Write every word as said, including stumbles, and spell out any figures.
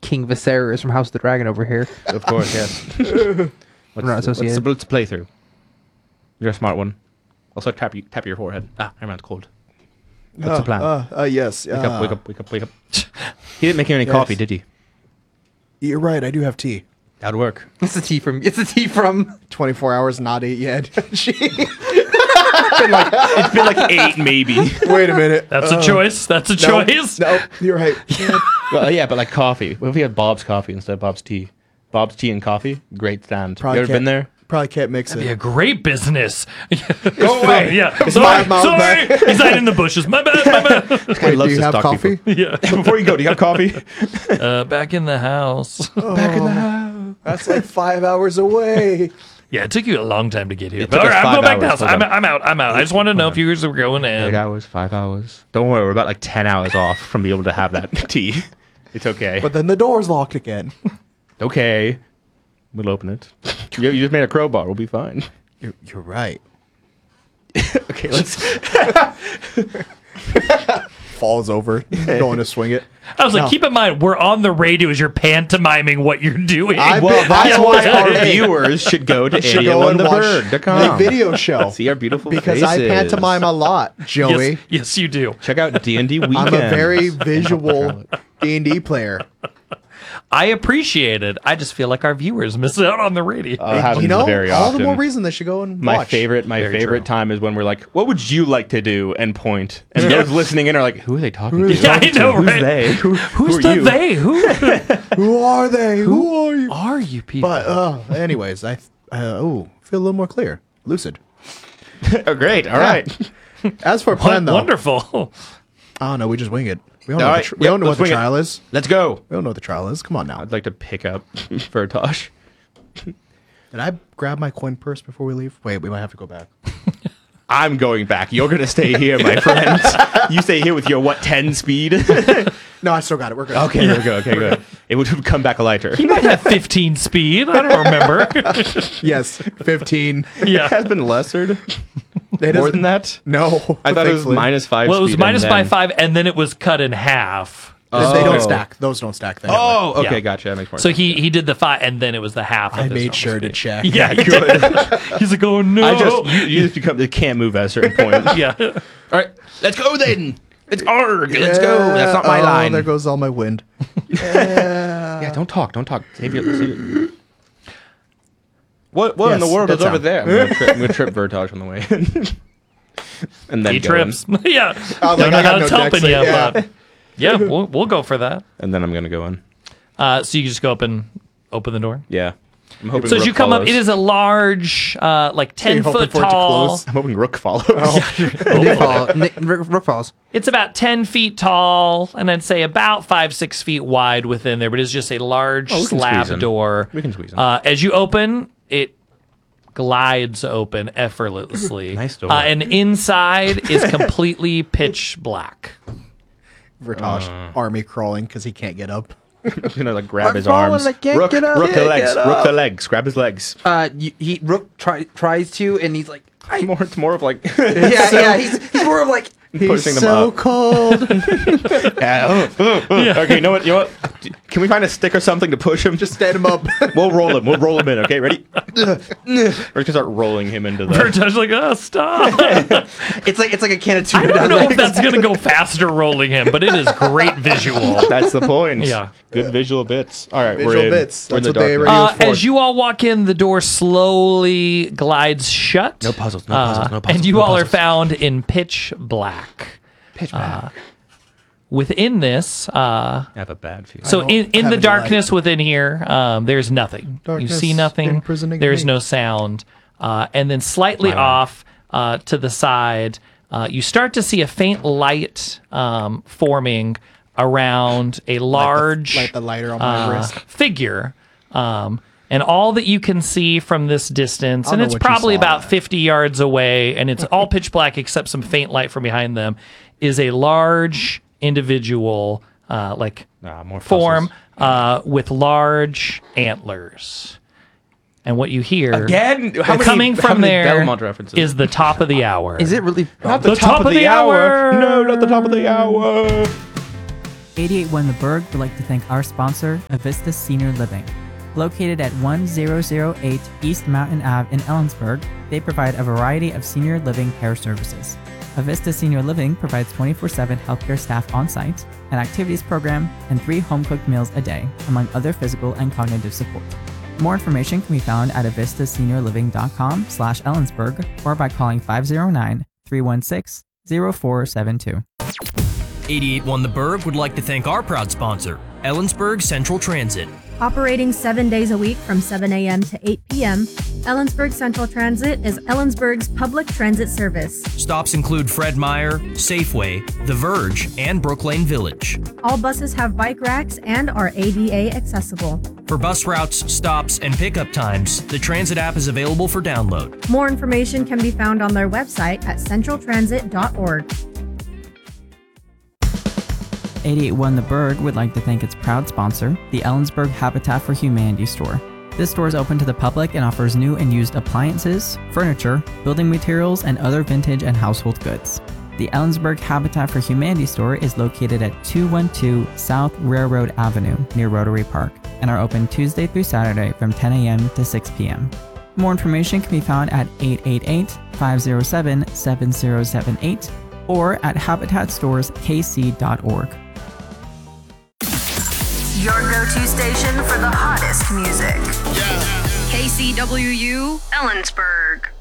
King Viserys from House of the Dragon over here. Of course, yes. We're not Let's, associated. let's, let's play through. You're a smart one. Also, tap, you, tap your forehead. Ah, never mind, it's cold. What's uh, the plan? Uh, uh, yes. Wake uh, up, wake up, wake up, wake up. He didn't make you any Yes. coffee, did he? You're right. I do have tea. That'd work. It's a tea from. It's a tea from. twenty-four hours not ate yet. She- It's been like eight, maybe. Wait a minute. That's Uh, a choice. That's a no, choice. No, you're right. Well, yeah, but like coffee. What if we had Bob's coffee instead of Bob's tea? Bob's tea and coffee? Great stand. Probably you ever can't- been there? Probably can't mix Be a it. great business. Go away. Yeah. my Sorry. mouth Sorry. He's hiding in the bushes. My bad. My bad. Wait, Do you have coffee? yeah. Before you go, do you got coffee? Uh, back in the house. Back in the house. That's like five hours away. Yeah, it took you a long time to get here. It But took all us right, I'm five going back to the hours. house. Hold I'm, on. I'm out. I'm out. I just want to know if you guys were going Eight in. hours, five hours. Don't worry, we're about like ten hours off from being able to have that tea. It's okay. But then the door's locked again. Okay. We'll open it. You, you just made a crowbar. We'll be fine. You're, you're right. Okay, let's. Falls over, going to swing it. I was like, No. keep in mind, we're on the radio as you're pantomiming what you're doing. I- Well, that's Yeah. why our Hey. viewers should go to Should area go one and the watch bird dot the com. video show. See our beautiful Because faces. I pantomime a lot, Joey. yes, yes, you do. Check out D and D Weekend. I'm a very visual D and D player. I appreciate it. I just feel like our viewers miss out on the radio. Uh, happens You know, very all often. the more reason they should go and My watch. favorite, my Very favorite true. time is when we're like, "What would you like to do?" and point, and those listening in are like, "Who are they talking to? Yeah, I know, Who's right? they? Who, who Who's are the you?" they? Who Who are they? Who are you? are you people? But uh, anyways, I uh, oh feel a little more clear, lucid. Oh, great! All right. As for plan though, Wonderful. oh no, we just wing it. We don't know, All what, right, the tr- we yep, don't know let's what the wing it. trial is. Let's go. We don't know what the trial is. Come on now. I'd like to pick up Vertosh. Did I grab my coin purse before we leave? Wait, we might have to go back. I'm going back. You're gonna stay here, my friend. You stay here with your what ten speed? No, I still got it. We're good. Okay, there we go. Okay, good. It would come back lighter. You might have fifteen speed. I don't remember. Yes, fifteen. It yeah. has been lessered. It More is- than that? No, I thought it was thankfully. minus five. Well, it was speed minus and by then- five, and then it was cut in half. They Oh. don't stack. Those don't stack. They Oh, okay, Yeah. gotcha. That makes more So sense. he he did the five, and then it was the half. Of I his made normal sure to speed. check. Yeah, he did. He's like, oh no. I just you, you just become you can't move at a certain point. yeah. All right, let's go then. It's arg. Let's go. That's not my oh, line. There goes all my wind. Yeah, don't talk. Don't talk. Save your. Save your... What? What in Yes, the world is that's over out. there? I'm gonna trip, I'm gonna trip Vertage on the way, and then He go in. trips. yeah. Oh, no, like, no, I got no, it's no helping deck you. save, yeah. But yeah, we'll we'll go for that. and then I'm gonna go in. Uh, so you just go up and open the door. Yeah, I'm hoping. So as Rook you come up, follows. it is a large, uh, like ten you're hoping foot for it to tall. close? I'm hoping Rook follows. Nick fall, Nick, Rook Rook falls. It's about ten feet tall, and I'd say about five, six feet wide within there, but it's just a large Oh, we can slab squeeze in. door. We can squeeze in. Uh, as you open, it glides open effortlessly. Nice door. Uh, and inside is completely pitch black. Vertosh Uh. army crawling because he can't get up. I'm gonna like grab I'm his falling, arms. I can't Rook, get up. Rook the Can't legs. get Rook up. the legs. Grab his legs. Uh, you, he Rook try, tries to, and he's like, I, It's more. It's more of like. yeah, yeah. He's he's more of like, pushing He's them so up. cold. Yeah, oh, oh, oh. Okay, you know what? You know what? Can we find a stick or something to push him? Just stand him up. We'll roll him. We'll roll him in. Okay, ready? We're just gonna start rolling him into the. Vertage like, oh, stop. it's like it's like a can of I tuna. don't down know there. if that's going to go faster rolling him, but it is great visual. That's the point. Yeah. Good visual bits. All right, we're Visual in. bits. We're in That's the what they darkness. already- Uh, Use force. as you all walk in, the door slowly glides shut. No puzzles. No puzzles. No puzzles. And you no all are puzzles. found in pitch black. Pitch black. Within this, uh, I have a bad feeling. so don't in, in have the any darkness within here, um, there's nothing. Darkness you see nothing. imprisoning There's me. no sound. Uh, and then slightly My eye. off uh, to the side, uh, you start to see a faint light um, forming around a large Light the lighter on my uh, wrist. figure. Um, and all that you can see from this distance, I and don't know it's what you probably saw. about fifty yards away, and it's all pitch black except some faint light from behind them, is a large individual, uh, like Ah, more form puzzles. uh, with large antlers. And what you hear Again? How many- coming how from many there Belmont references? is the top of the hour. Is it really? Not the, top, of the, hour. No, not the top of the hour. eighty-eight one The Berg would like to thank our sponsor, Avista Senior Living. Located at one thousand eight East Mountain Avenue in Ellensburg, they provide a variety of senior living care services. Avista Senior Living provides twenty-four seven healthcare staff on-site, an activities program, and three home-cooked meals a day, among other physical and cognitive support. More information can be found at avista senior living dot com slash Ellensburg or by calling five oh nine, three one six, oh four seven two. eighty-eight one The Berg would like to thank our proud sponsor, Ellensburg Central Transit. Operating seven days a week from seven a.m. to eight p.m., Ellensburg Central Transit is Ellensburg's public transit service. Stops include Fred Meyer, Safeway, The Verge, and Brooklane Village. All buses have bike racks and are A D A accessible. For bus routes, stops, and pickup times, the transit app is available for download. More information can be found on their website at central transit dot org. eighty-eight one The Berg would like to thank its proud sponsor, the Ellensburg Habitat for Humanity store. This store is open to the public and offers new and used appliances, furniture, building materials, and other vintage and household goods. The Ellensburg Habitat for Humanity store is located at two twelve South Railroad Avenue near Rotary Park and are open Tuesday through Saturday from ten a.m. to six p.m. More information can be found at eight eight eight, five oh seven, seven oh seven eight or at habitat stores k c dot org. Your go-to station for the hottest music. Yeah. K C W U, Ellensburg.